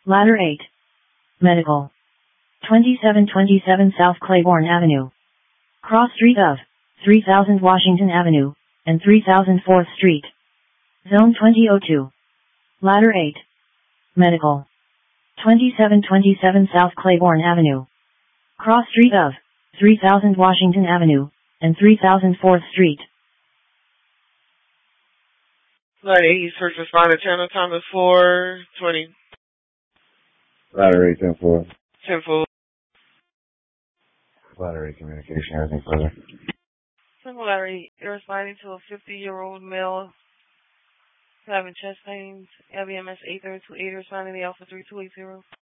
Ladder 8. Medical. 2727 South Claiborne Avenue. Cross Street of 3000 Washington Avenue, and 3004th Street. Zone 2002. Ladder 8. Medical. 2727 South Claiborne Avenue. Cross Street of 3000 Washington Avenue, and 3004th Street. Ladder 8, East First Responder Channel, time is 4:20. Ladder 8, 10-4. 10-4. Ladder 8, communication, everything further. Simple Ladder 8, you're responding to a 50-year-old male having chest pains. LVMS 8328 responding to the Alpha 3280.